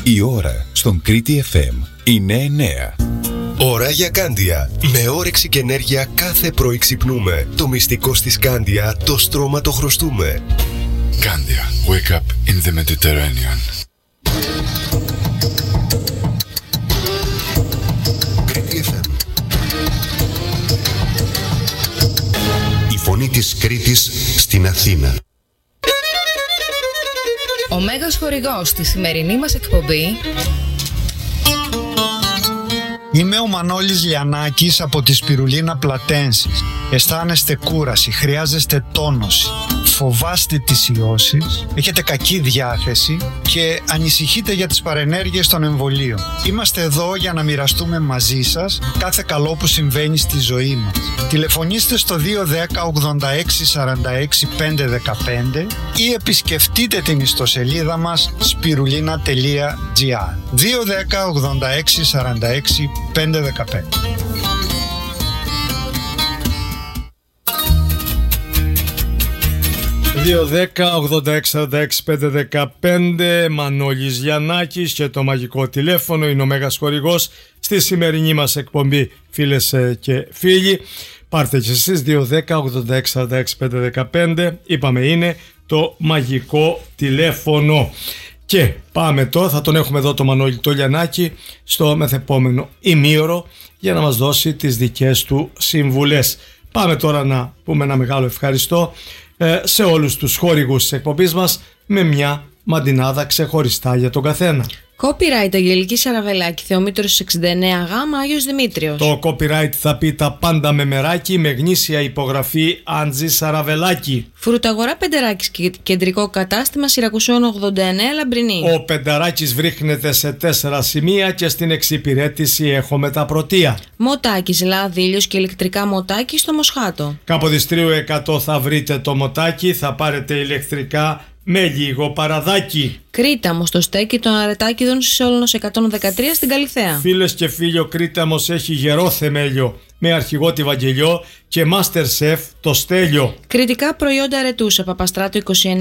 Η ώρα στον Κρήτη FM είναι 9. Ώρα για Κάνδια. Με όρεξη και ενέργεια κάθε πρωί ξυπνούμε. Το μυστικό στη Κάνδια, το στρώμα το χρωστούμε. Κάνδια. Wake up in the Mediterranean. Κρήτη FM. Η φωνή της Κρήτης στην Αθήνα. Ο μέγας χορηγός στη σημερινή μας εκπομπή Είμαι ο Μανώλης Λιανάκης από τη Σπιρουλίνα Πλατένσης. Αισθάνεστε κούραση, χρειάζεστε τόνωση, φοβάστε τις ιώσεις, έχετε κακή διάθεση και ανησυχείτε για τις παρενέργειες των εμβολίων. Είμαστε εδώ για να μοιραστούμε μαζί σας κάθε καλό που συμβαίνει στη ζωή μας. Τηλεφωνήστε στο 210 86 46 515 ή επισκεφτείτε την ιστοσελίδα μας spirulina.gr 210 86 46 515. Μανώλης Λιανάκης και το μαγικό τηλέφωνο είναι ο μέγας χορηγός στη σημερινή μας εκπομπή, φίλες και φίλοι. Πάρτε και εσείς 210-86-46-515. Είπαμε είναι το μαγικό τηλέφωνο. Και πάμε τώρα, θα τον έχουμε εδώ το Μανώλη το Λιανάκη στο μεθεπόμενο ημίωρο για να μας δώσει τις δικές του συμβουλές. Πάμε τώρα να πούμε ένα μεγάλο ευχαριστώ σε όλους τους χορηγούς της εκπομπής μας με μια μαντινάδα ξεχωριστά για τον καθένα. Copyright Αγγελική Σαραβελάκη, Θεομήτρος 69Γ, Άγιος Δημήτριος. Το copyright θα πει τα πάντα με μεράκι, με γνήσια υπογραφή Άντζη Σαραβελάκη. Φρουταγορά Πεντεράκης, κεντρικό κατάστημα Σιρακουσών 89 Λαμπρινή. Ο Πεντεράκης βρίσκεται σε 4 σημεία και στην εξυπηρέτηση έχουμε τα πρωτεία. Μοτάκης, λάδι, ήλιος και ηλεκτρικά μοτάκι στο Μοσχάτο. Καποδιστρίου 100 θα βρείτε το μοτάκι, θα πάρετε ηλεκτρικά με λίγο παραδάκι. Κρήταμος, το στέκι των Αρετάκηδων Σόλωνος 113 στην Καλιθέα. Φίλες και φίλοι, ο Κρήταμος έχει γερό θεμέλιο με αρχηγό τη Βαγγελιό και Master Chef το Στέλιο. Κρητικά προϊόντα Αρετούσα, Παπαστράτου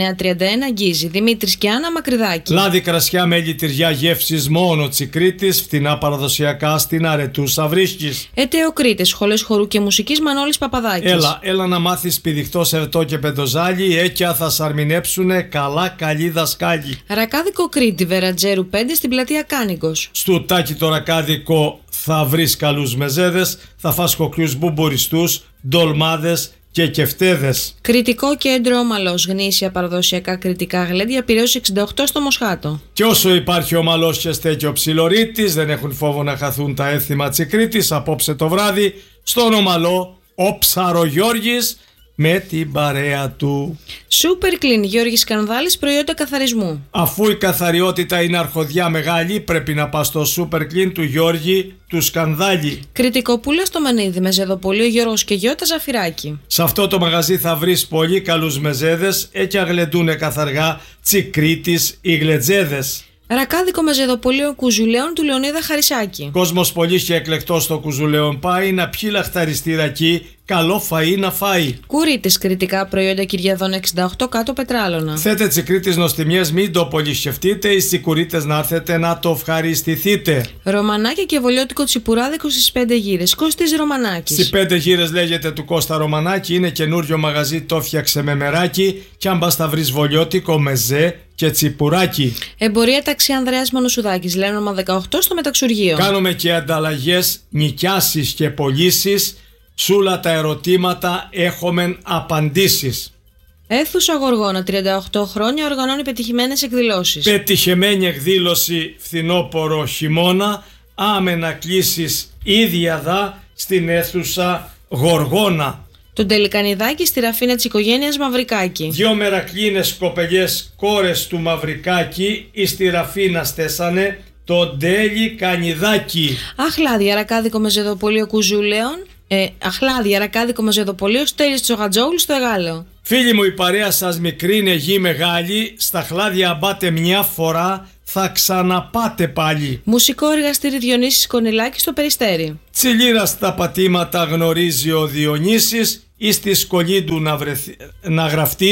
2931 Γκίζη, Δημήτρης και Άννα Μακρυδάκη. Λάδι, κρασιά, μέλι, τυριά, γεύσεις μόνο Τσικρίτης, φτηνά παραδοσιακά στην Αρετούσα βρίσκεις. Ετεοκρίτες, σχολές χορού και μουσικής Μανώλης Παπαδάκης. Έλα να μάθεις πηδιχτό, σερτό και πεντοζάλι, έκια θα σ' αρμηνέψουνε καλά καλοί δασκάλοι. Ρακάδικο Κρήτη, Βερατζέρου 5 στην πλατεία Κάνικος. Στουτάκι το ρακάδικο θα βρεις καλούς μεζέδες, θα φας κοκλούς μπουμπουριστούς, ντολμάδες και κεφτέδες. Κρητικό κέντρο Ομαλός, γνήσια παραδοσιακά κρητικά γλέντια, Πειραιώς 68 στο Μοσχάτο. Και όσο υπάρχει Ομαλός και στέκει ο Ψιλορίτης, δεν έχουν φόβο να χαθούν τα έθιμα Τσικρίτης. Απόψε το βράδυ στον Ομαλό ο Ψαρογιώργης με την παρέα του. Super Clean, Γιώργης Κανδάλης, προϊόντα καθαρισμού. Αφού η καθαριότητα είναι αρχοδιά μεγάλη, πρέπει να πας στο Super Clean του Γιώργη του Σκανδάλη. Κρητικοπούλα στο Μανίδι, Μεζεδοπολείο Γιώργος και Γιώτα Ζαφυράκη. Σε αυτό το μαγαζί θα βρεις πολύ καλούς μεζέδες, έτσι αγλεντούνε καθαργά Τσικρίτης οι γλετζέδες. Ρακάδικο Μεζεδοπολείο Κουζουλέων του Λεωνίδα Χαρισάκη. Κόσμος πολύ και εκλεκτός στο Κουζουλέων πάει να πιει λαχταριστήρακι, καλό φαΐ να φάει. Κουρίτες, κριτικά προϊόντα Κυριαδών 68 κάτω Πετράλωνα. Θέτε Τσικρίτης νοστιμιές, μην το πολυσκεφτείτε, οι σικουρίτες να έρθετε να το ευχαριστηθείτε. Ρωμανάκια και βολιώτικο τσιπουράδικο στις 5 γύρες. Κώστης Ρωμανάκης. Στις 5 γύρες λέγεται του Κώστα Ρωμανάκη, είναι καινούριο μαγαζί, το φτιάξε με μεράκι. Κι αν πας θα βρεις βολιώτικο, μεζέ και τσιπουράκι. Εμπορία ταξί Ανδρέας Μονοσουδάκης, Λένομα 18 στο Μεταξουργείο. Κάνουμε και ανταλλαγές, νοικιάσεις και πωλήσεις. Σούλα τα ερωτήματα έχομεν απαντήσεις. Αίθουσα Γοργόνα, 38 χρόνια, οργανώνει πετυχημένες εκδηλώσεις. Πετυχημένη εκδήλωση φθινόπωρο χειμώνα, άμενα κλήσεις ίδια δα στην αίθουσα Γοργόνα. Τον Τελικανιδάκη στη Ραφίνα της οικογένειας Μαυρικάκη. 2 μερακλίνες κοπελιές κόρες του Μαυρικάκη εις τη Ραφίνα στέσανε τον Τελικανιδάκη. Αχλάδια, Ρακάδικο Μεζεδοπολείο Κουζουλέων. Αχλάδια, Ρακάδικο Μεζεδοπολείο, Στέλιος Τσογατζόγλου στο Εγάλεο. Φίλοι μου, η παρέα σας μικρή είναι γη μεγάλη. Στα χλάδια μπάτε μια φορά, θα ξαναπάτε πάλι. Μουσικό εργαστήρι Διονύσης Κονηλάκη στο Περιστέρι. Τσιλίρα στα πατήματα γνωρίζει ο Διονύσης, ή στη σκολή του να γραφτείς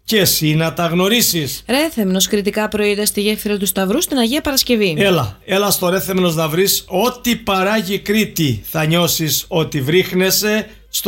και εσύ να τα γνωρίσεις. Ρέθεμνος κριτικά προείδα στη γέφυρα του Σταυρού στην Αγία Παρασκευή. Έλα στο Ρέθεμνος να βρεις ό,τι παράγει Κρήτη. Θα νιώσεις ότι βρίχνεσαι